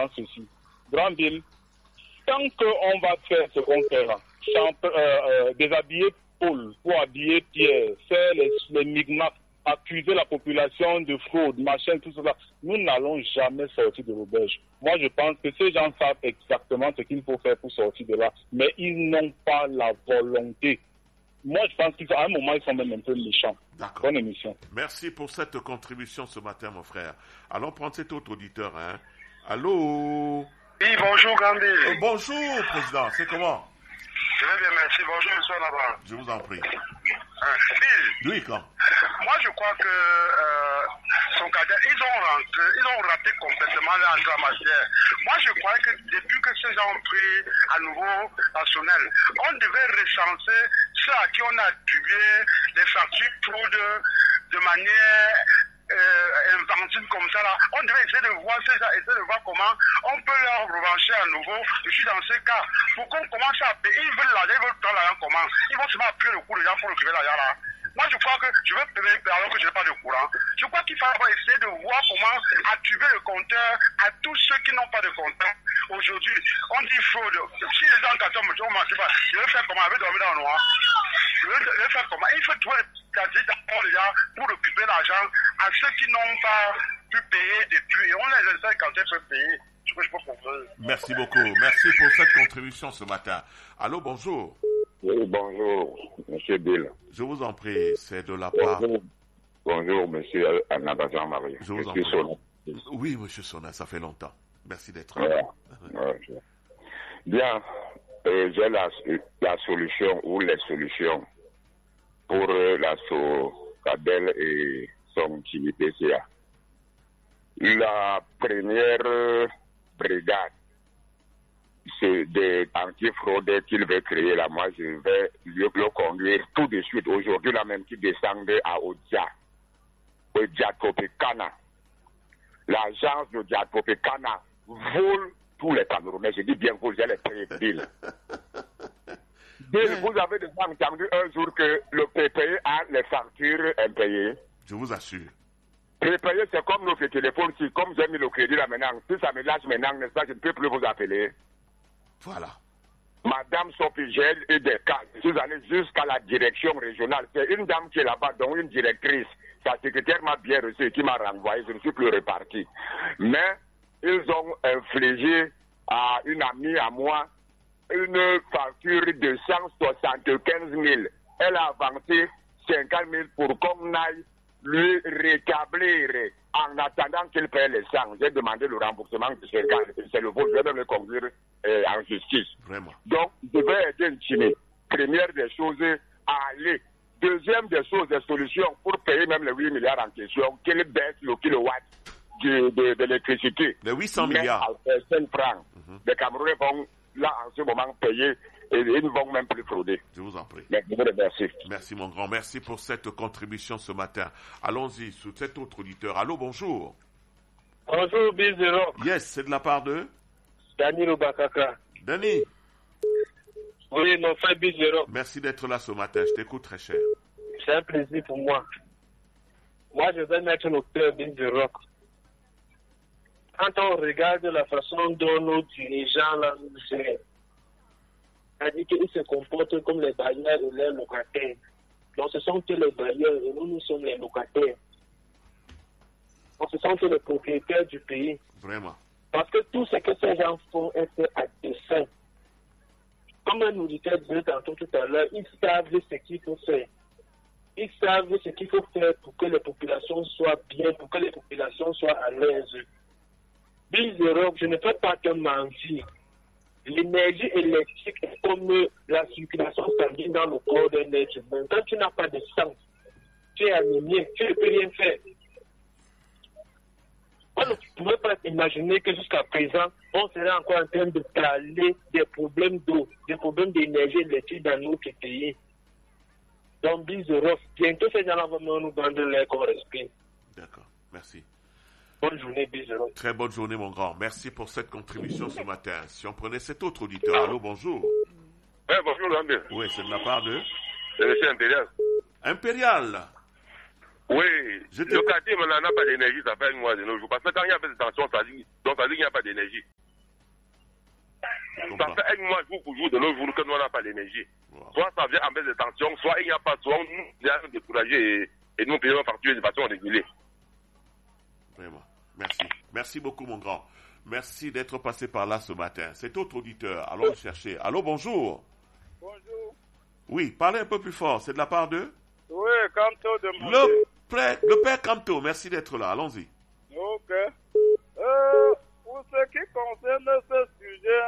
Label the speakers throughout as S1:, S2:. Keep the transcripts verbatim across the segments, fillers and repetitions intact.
S1: entend ceci. Grand Bill, tant qu'on va faire ce qu'on fait là, champ- euh, euh, déshabiller Paul pour habiller Pierre, faire les, les micmacs, accuser la population de fraude, machin, tout cela, nous n'allons jamais sortir de l'auberge. Moi, je pense que ces gens savent exactement ce qu'il faut faire pour sortir de là, mais ils n'ont pas la volonté. Moi, je pense qu'à un moment, ils sont même un peu méchants.
S2: D'accord.
S1: Bonne émission.
S2: Merci pour cette contribution ce matin, mon frère. Allons prendre cet autre auditeur. Hein. Allô?
S3: Oui, bonjour, Gandhi.
S2: Euh, bonjour, président. C'est comment?
S3: Je vais bien, merci. Bonjour, monsieur là-bas.
S2: Je vous en prie.
S3: Hein, Bill,
S2: Oui, quand?
S3: moi, je crois que euh, son cadet, ils ont rentré, ils ont raté complètement l'entrée en matière. Moi, je crois que depuis que ces gens ont pris à nouveau national, on devait recenser ceux à qui on a attribué les factures fraude de manière euh, inventive comme ça. Là. On devait essayer de voir ces gens, essayer de voir comment on peut leur revancher à nouveau. Je suis dans ce cas. Pour qu'on commence à payer, ils veulent l'argent, ils veulent prendre l'argent comment? Ils vont se mettre à payer le coût des gens pour récupérer l'argent là. Moi, je crois que je vais payer alors que je n'ai pas de courant. Je crois qu'il faut essayer de voir comment attribuer le compteur à tous ceux qui n'ont pas de compteur. Aujourd'hui, on dit fraude. Si les gens en carton me disent, je vais faire comment? Je vais dormir dans le noir. Je vais, je vais faire comment? Il faut trouver des d'accord déjà pour récupérer l'argent à ceux qui n'ont pas pu payer depuis. Et on les essaie quand ils peuvent payer. Ce que je peux comprendre.
S2: Merci beaucoup. Merci pour cette contribution ce matin. Allô, bonjour.
S4: Oui, bonjour, monsieur Bill.
S2: Je vous en prie, c'est de la part...
S4: Bonjour, bonjour monsieur Anabazan Marie.
S2: Je vous en
S4: suis
S2: prie.
S4: Sona.
S2: Oui, monsieur Sona, ça fait longtemps. Merci d'être
S4: Ouais.
S2: là.
S4: Ouais. Bien, euh, j'ai la, la solution ou les solutions pour euh, la Socadel et son T P C A. La première euh, brigade, c'est des antifraudes qu'il veut créer là. Moi, je vais le, le conduire tout de suite aujourd'hui, là même, qui descende à Odia, Odia Tropicana. L'agence de Odia Tropicana vole tous les Camerounais. Je dis bien vous, j'ai les prix Bill. Bill, vous avez déjà entendu un jour que le prépayé a les factures impayées.
S2: Je vous assure.
S4: Prépayé, c'est comme notre téléphone. Si, comme j'ai mis le crédit là maintenant, si ça me lâche maintenant, n'est-ce pas, je ne peux plus vous appeler.
S2: Voilà.
S4: Madame Sophie, j'ai eu des cas. Je suis allé jusqu'à la direction régionale. C'est une dame qui est là-bas, dont une directrice. Sa secrétaire m'a bien reçu et qui m'a renvoyé. Je ne suis plus reparti. Mais ils ont infligé à une amie à moi une facture de cent soixante-quinze mille. Elle a avancé cinquante mille pour qu'on aille lui rétablir en attendant qu'il paye les cent. J'ai demandé le remboursement de ce gars. C'est le vôtre. Je vais même le conduire euh, en justice.
S2: Vraiment.
S4: Donc, je vais aider une Chine. Première des choses, à aller. Deuxième des choses, des solutions pour payer même les huit milliards en question, qu'il baisse le kilowatt de, de, de l'électricité.
S2: Les huit cents milliards.
S4: Mais à cinq francs. Mm-hmm. Les Camerounais vont, là, en ce moment, payer et ils ne vont même plus frauder.
S2: Je vous en prie.
S4: Mais je vous remercie.
S2: Merci, mon grand. Merci pour cette contribution ce matin. Allons-y, sous cet autre auditeur. Allô, bonjour.
S1: Bonjour, Bizero.
S2: Yes, c'est de la part de
S1: Dani Lubakaka.
S2: Dani.
S1: Oui, mon frère Bizero.
S2: Merci d'être là ce matin. Je t'écoute très cher.
S1: C'est un plaisir pour moi. Moi, je vais mettre le cœur Bizero. Quand on regarde la façon dont nos dirigeants là nous gèrent, c'est-à-dire qu'ils se comportent comme les bailleurs et les locataires. Donc, ce sont que les bailleurs et nous, nous sommes les locataires. Donc, ce sont que les propriétaires du pays.
S2: Vraiment.
S1: Parce que tout ce que ces gens font est fait à dessein. Comme un auditeur disait tantôt tout à l'heure, ils savent ce qu'il faut faire. Ils savent ce qu'il faut faire pour que les populations soient bien, pour que les populations soient à l'aise. Bill Zero, je ne peux pas te mentir. L'énergie électrique est comme la circulation sanguine dans le corps d'un être humain. Quand tu n'as pas de sang, tu es anémié, tu ne peux rien faire. On ne pouvait pas imaginer que jusqu'à présent, on serait encore en train de parler des problèmes d'eau, des problèmes d'énergie électrique dans notre pays. Donc, Bizarre, bientôt ces gens-là vont nous vendre l'air qu'on respire.
S2: D'accord, merci.
S1: Bonne journée, Bizarre.
S2: Très bonne journée, mon grand. Merci pour cette contribution ce matin. Si on prenait cet autre auditeur, allô, bonjour.
S4: Eh, bonjour, Lambert.
S2: Oui, c'est de la part de
S4: C'est le chef Impérial.
S2: Impérial.
S4: Oui,
S2: Je te-
S4: le quartier maintenant n'a pas d'énergie, ça fait un mois de nos jours. Parce que quand il y a fait des tensions, ça dit, donc ça dit qu'il n'y a pas d'énergie.
S2: Je
S4: Ça
S2: comprends.
S4: fait un mois jour pour jour de nos jours que nous n'a pas d'énergie.
S2: Wow.
S4: Soit ça vient en baisse de tension, soit il n'y a pas, soit nous sommes découragés et, et nous payons facture de façon régulée.
S2: Vraiment. Merci. Merci beaucoup, mon grand. Merci d'être passé par là ce matin. Cet autre auditeur, allons le chercher. Allô, bonjour.
S5: Bonjour.
S2: Oui, parlez un peu plus fort. C'est de la part de
S5: Oui, Kanto de
S2: le
S5: Monté.
S2: père, le père Camto. Merci d'être là. Allons-y.
S5: Ok. Euh, pour ce qui concerne ce sujet,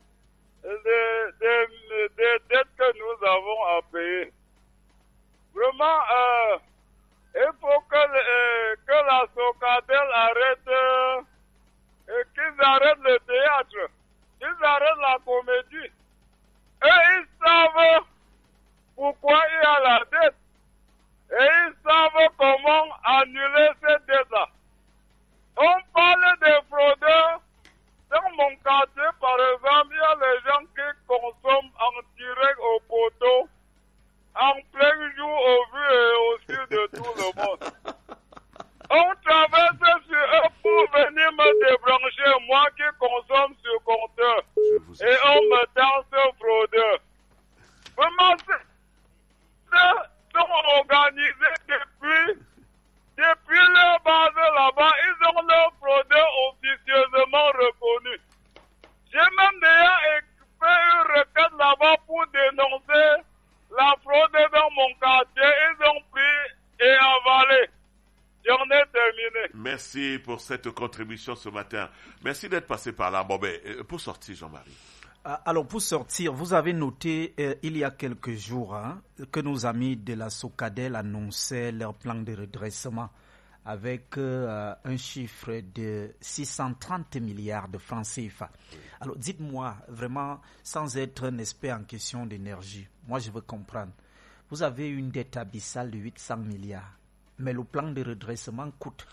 S5: des des- des dettes que nous avons à payer, vraiment, euh, il faut que, euh, que la Socadel arrête, euh, et qu'ils arrêtent le théâtre, qu'ils arrêtent la comédie. Et ils savent pourquoi il y a la dette. Et ils savent comment annuler cette dette-là. On parle des fraudeurs. Dans mon quartier, par exemple, il y a les gens qui consomment en direct au poteau, en plein jour, au vu et au su de tout le monde. On traverse sur eux pour venir me débrancher, moi qui consomme sur compteur.
S2: Je vous
S5: Et on me tend ce fraudeur. Vraiment, c'est- c'est- sont organisés depuis, depuis leur base là-bas. Ils ont leurs fraudeurs officieusement reconnus. J'ai même déjà fait une requête là-bas pour dénoncer la fraude dans mon quartier. Ils ont pris et avalé. J'en ai terminé.
S2: Merci pour cette contribution ce matin. Merci d'être passé par là. Bon, ben, euh, pour sortir, Jean-Marie.
S6: Ah, Alors, pour sortir, vous avez noté euh, il y a quelques jours hein, que nos amis de la Socadel annonçaient leur plan de redressement avec euh, un chiffre de six cent trente milliards de francs C F A. Alors, dites-moi, vraiment, sans être un expert en question d'énergie, moi je veux comprendre. Vous avez une dette abyssale de huit cents milliards. Mais le plan de redressement coûte,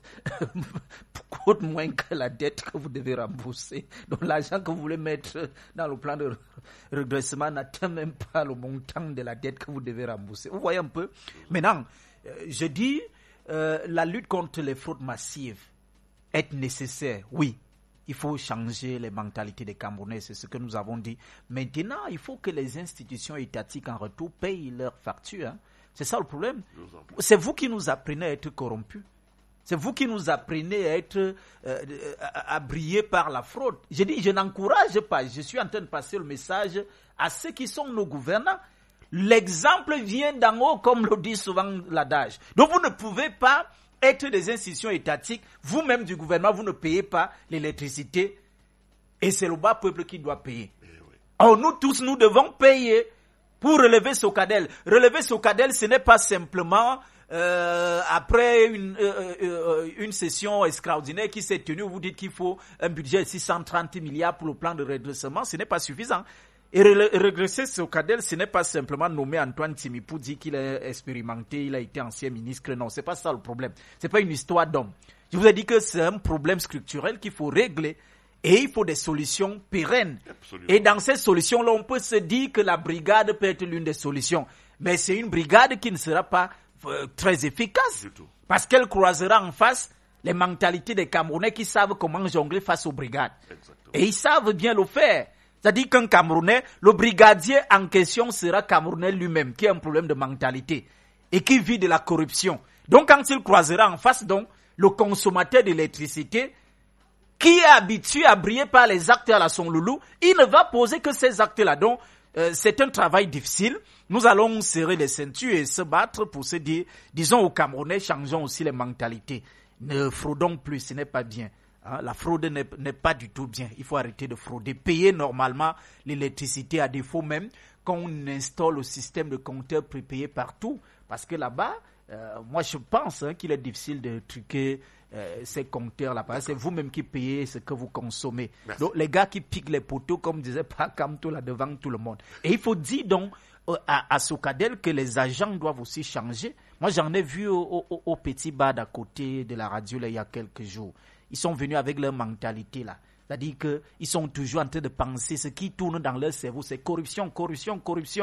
S6: coûte moins que la dette que vous devez rembourser. Donc l'argent que vous voulez mettre dans le plan de redressement n'atteint même pas le montant de la dette que vous devez rembourser. Vous voyez un peu? Maintenant, euh, je dis, euh, la lutte contre les fraudes massives est nécessaire, oui. Il faut changer les mentalités des Camerounais, c'est ce que nous avons dit. Maintenant, il faut que les institutions étatiques en retour payent leurs factures. Hein. C'est ça le problème. C'est vous qui nous apprenez à être corrompus. C'est vous qui nous apprenez à être euh, à, à briller par la fraude. Je dis, je n'encourage pas. Je suis en train de passer le message à ceux qui sont nos gouvernants. L'exemple vient d'en haut, comme le dit souvent l'adage. Donc vous ne pouvez pas être des institutions étatiques. Vous-même du gouvernement, vous ne payez pas l'électricité. Et c'est le bas peuple qui doit payer. Or, nous tous, nous devons payer pour relever Socadel. Relever Socadel, ce n'est pas simplement euh, après une, euh, euh, une session extraordinaire qui s'est tenue où vous dites qu'il faut un budget de six cent trente milliards pour le plan de redressement. Ce n'est pas suffisant. Et redresser Socadel, ce n'est pas simplement nommer Antoine Timipou, dit qu'il est expérimenté, il a été ancien ministre. Non, c'est pas ça le problème. C'est pas une histoire d'homme. Je vous ai dit que c'est un problème structurel qu'il faut régler. Et il faut des solutions pérennes. Absolument. Et dans ces solutions-là, on peut se dire que la brigade peut être l'une des solutions. Mais c'est une brigade qui ne sera pas euh, très efficace. Parce qu'elle croisera en face les mentalités des Camerounais qui savent comment jongler face aux brigades. Exactement. Et ils savent bien le faire. C'est-à-dire qu'un Camerounais, le brigadier en question sera Camerounais lui-même, qui a un problème de mentalité et qui vit de la corruption. Donc quand il croisera en face, donc, le consommateur d'électricité, qui est habitué à briller par les actes à la son loulou, il ne va poser que ces actes-là. Donc, euh, c'est un travail difficile. Nous allons serrer les ceintures et se battre pour se dire, disons aux Camerounais, changeons aussi les mentalités. Ne fraudons plus, ce n'est pas bien. Hein, la fraude n'est, n'est pas du tout bien. Il faut arrêter de frauder. Payer normalement l'électricité, à défaut même qu'on installe le système de compteurs prépayés partout. Parce que là-bas, euh, moi je pense hein, qu'il est difficile de truquer Euh, ces compteurs là, c'est vous-même qui payez ce que vous consommez. Merci. Donc les gars qui piquent les poteaux, comme disait Pakamto là devant tout le monde. Et il faut dire donc euh, à, à Socadel que les agents doivent aussi changer. Moi j'en ai vu au, au, au petit bar d'à côté de la radio là il y a quelques jours. Ils sont venus avec leur mentalité là. C'est-à-dire qu'ils sont toujours en train de penser ce qui tourne dans leur cerveau, c'est corruption, corruption, corruption.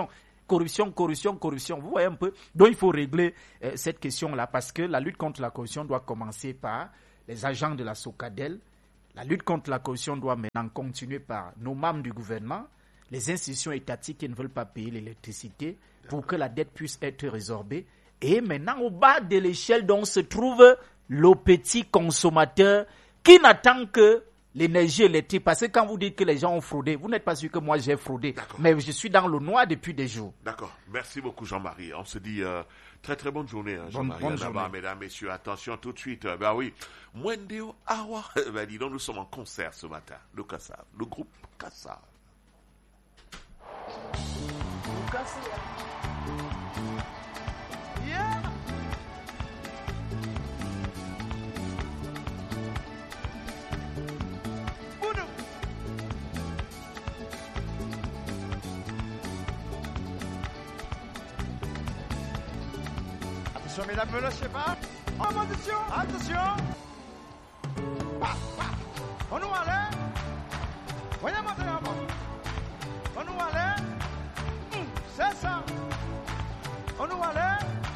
S6: corruption, corruption, corruption. Vous voyez un peu. Donc il faut régler euh, cette question-là parce que la lutte contre la corruption doit commencer par les agents de la SOCADEL. La lutte contre la corruption doit maintenant continuer par nos membres du gouvernement, les institutions étatiques qui ne veulent pas payer l'électricité pour que la dette puisse être résorbée. Et maintenant, au bas de l'échelle dont se trouve le petit consommateur qui n'attend que l'énergie électrique. Parce que quand vous dites que les gens ont fraudé, vous n'êtes pas sûr que moi j'ai fraudé. D'accord. Mais je suis dans le noir depuis des jours.
S2: D'accord. Merci beaucoup Jean-Marie. On se dit euh, très très bonne journée hein, Jean-Marie.
S6: Bonne, bonne journée.
S2: Mesdames, messieurs, attention tout de suite. Euh, ben oui, Mwendeo Awa. Ben dis donc, nous sommes en concert ce matin. Le Kassav, le groupe Kassav. Le Kassav. Yeah.
S7: Attention mesdames, ne lâchez pas. En position, attention. Pa, pa. On nous allait. Voyez maintenant. On nous allait. C'est ça. On nous allait.